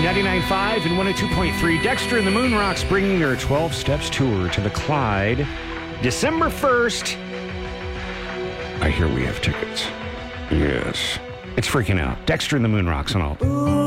99.5 and 102.3. Dexter and the Moon Rocks bringing their 12 Steps tour to the Clyde December 1st. I hear we have tickets. Yes. It's freaking out. Dexter and the Moon Rocks and all.